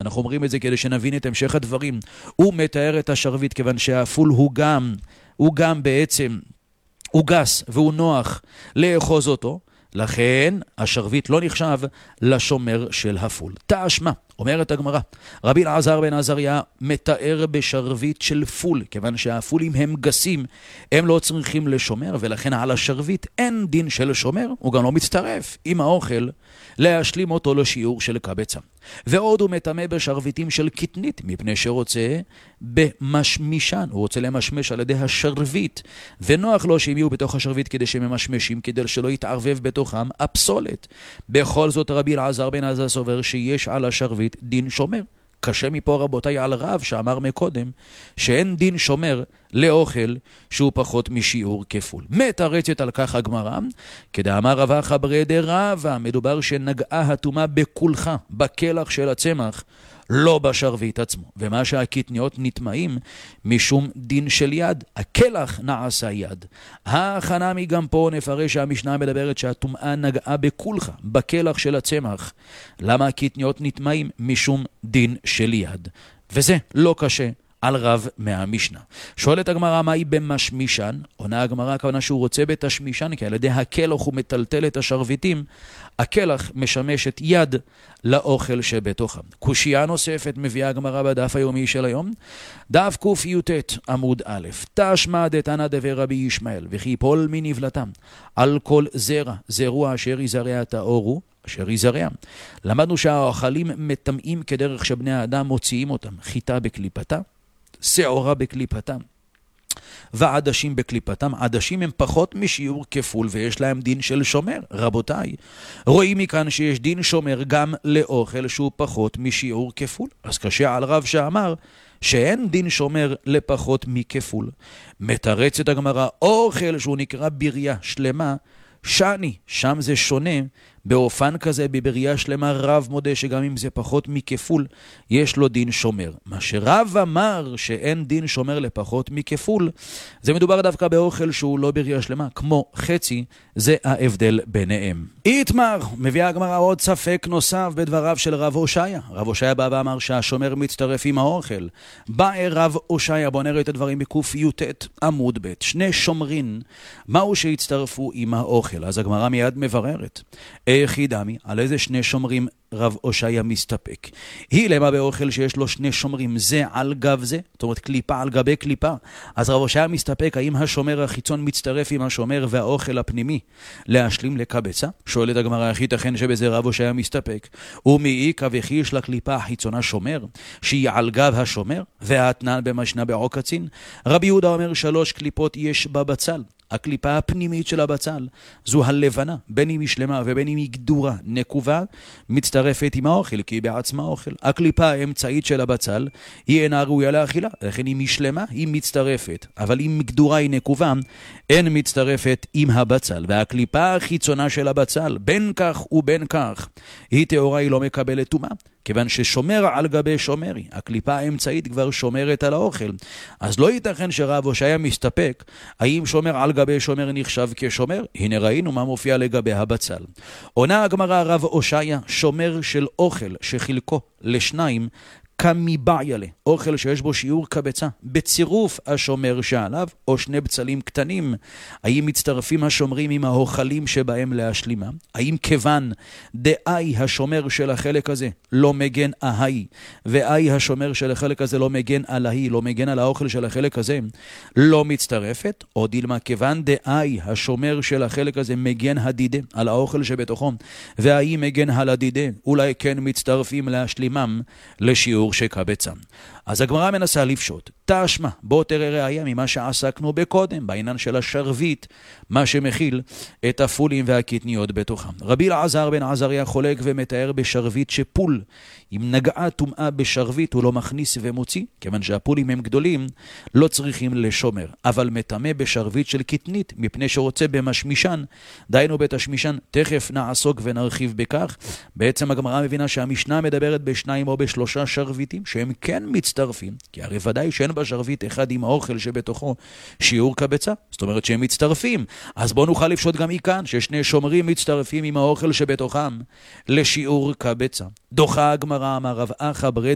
אנחנו אומרים את זה כדי שנבין את המשך הדברים. הוא מתאר את השרביט כיוון שהאפול הוא גם בעצם, הוא גס והוא נוח לאחוז אותו, לכן השרביט לא נחשב לשומר של הפול. תשמע, אומרת הגמרא, רבי אלעזר בן עזריה מתאר בשרביט של פול, כיוון שהפולים הם גסים, הם לא צריכים לשומר, ולכן על השרביט אין דין של שומר, הוא גם לא מצטרף עם האוכל להשלים אותו לשיעור של קבצה. ועוד הוא מטמא בשרביטים של קטנית, מפני שרוצה במשמישן, הוא רוצה למשמש על ידי השרביט, ונוח לו שהם יהיו בתוך השרביט כדי שהם ממשמשים, כדי שלא יתערבב בתוכם הפסולת. בכל זאת רבי אלעזר בן עזריה סובר שיש על השרביט דין שומר. קשה מפה רבותיי על רב שאמר מקודם שאין דין שומר לאוכל שהוא פחות משיעור כפול. מתרצת על כך הגמרא, כדאמר רב אחא ברי דרבא, מדובר שנגעה הטומאה בכולך, בכלח של הצמח, לא בשרביט עצמו. ומה שהקטניות נטמעים משום דין של יד, הכלח נעשה יד. החנמי גם פה נפרש שהמשנה מדברת שהטומאה נגעה בכולך, בכלח של הצמח. למה הקטניות נטמעים? משום דין של יד. וזה לא קשה על רב מהמשנה. שואלת הגמרא, מהי במשמישן? עונה הגמרא, הכוונה שהוא רוצה בתשמישן, כי על ידי הכלח הוא מטלטל את השרביטים, הכלח משמשת יד לאוכל שבתוכם. קושיה נוספת מביאה הגמרא בדף היומי של היום, דף קי"ט עמוד א', תשמע דתנא דבר רבי ישמעאל, וכי יפול מנבלתם על כל זרע, זרוע אשר יזרע טהורו, אשר יזרע. למדנו שהאוכלים מטמאים כדרך שבני האדם מוציאים אותם, חיטה בקליפתה, שעורה בקליפתם, ועדשים בקליפתם. עדשים הם פחות משיעור כפול ויש להם דין של שומר. רבותיי, רואים מכאן שיש דין שומר גם לאוכל שהוא פחות משיעור כפול. אז קשה על רב שאמר שאין דין שומר לפחות מכפול. מתרצת הגמרא, אוכל שהוא נקרא בריה שלמה, שני, שם זה שונה, באופן כזה בבריאה שלמה רב מודה שגם אם זה פחות מכפול יש לו דין שומר. מה שרב אמר שאין דין שומר לפחות מכפול, זה מדובר דווקא באוכל שהוא לא בריאה שלמה, כמו חצי, זה ההבדל ביניהם. איתמר, מביאה הגמרא עוד ספק נוסף בדבריו של רב הושעיה. רב הושעיה בא ואמר שהשומר מצטרף עם האוכל. בא רב הושעיה, בוא נראה את הדברים בקי"ט עמוד ב', שני שומרים, מהו שהצטרפו עם האוכל? אז הגמרא מיד מבררת. חידמי, על איזה שני שומרים רב הושעיה מסתפק? היא למה באוכל שיש לו שני שומרים, זה על גב זה, זאת אומרת קליפה על גבי קליפה. אז רב הושעיה מסתפק האם השומר החיצון מצטרף עם השומר והאוכל הפנימי להשלים לקבצה? שואלת הגמרא, איך ייתכן שבזה רב הושעיה מסתפק? ומאיכא וכי יש לקליפה החיצונה שומר שהיא על גב השומר? והאתנן במשנה בעוקצין, רבי יהודה אומר 3 קליפות יש בבצל. הקליפה הפנימית של הבצל זו הלבנה, בין אם היא שלמה ובין אם היא גדורה נקובה, מצטרפת עם האוכל, כי היא בעצמה אוכל. הקליפה האמצעית של הבצל היא אינה ראויה לאכילה, לכן אם היא שלמה היא מצטרפת, אבל אם גדורה היא נקובה אין מצטרפת עם הבצל. והקליפה החיצונה של הבצל, בין כך ובין כך, היא טהורה, היא לא מקבלת טומאה, כיוון ששומר על גבי שומרי, הקליפה האמצעית כבר שומרת על האוכל. אז לא ייתכן שרב הושעיה מסתפק האם שומר על גבי שומר נחשב כשומר. הנה ראינו מה מופיע לגבי הבצל. עונה הגמרא, רב הושעיה שומר של אוכל שחילקו לשניים כמיבעיה, אוכל שיש בו שיעור קבצה בצירוף השומר שעליו, או שני בצלים קטנים, האם מצטרפים השומרים עם האוכלים שבהם להשלימה? האם כיוון דאי השומר של החלק הזה לא מגן ההי, ואי השומר של החלק הזה לא מגן על ההי, לא מגן על האוכל של החלק הזה, לא מצטרפת? או דילמה, כיוון דאי השומר של החלק הזה מגן הדידה על האוכל שבתוכו, והאי מגן על הדידה, אולי כן מצטרפים להשלימם לשיעור שקבצם. אז הגמרא מנסה לפשוט. תשמע, בוא תראה ראיה ממה שעסקנו בקודם, בעניין של השרביט, מה שמכיל את הפולים והקטניות בתוכם. רבי אלעזר בן עזריה חולק ומתאר בשרביט שפול, אם נגעה טומאה בשרביט הוא לא מכניס ומוציא, כיוון שהפולים הם גדולים, לא צריכים לשומר. אבל מטמא בשרביט של קטנית, מפני שרוצה במשמישן, דיינו בתשמישן, תכף נעסוק ונרחיב בכך. בעצם הגמרא מבינה שהמשנה מדברת בשניים או בשלושה שרביטים, שהם כן מצטרפים, כי הרי ודאי שאין בשרביט אחד עם האוכל שבתוכו שיעור קבצה, זאת אומרת שהם מצטרפים. אז בוא נוכל לפשוט גם מכאן, ששני שומרים מצטרפים עם האוכל שבתוכם לשיעור קבצה. דוחה הגמרא, אמר רב אחא ברי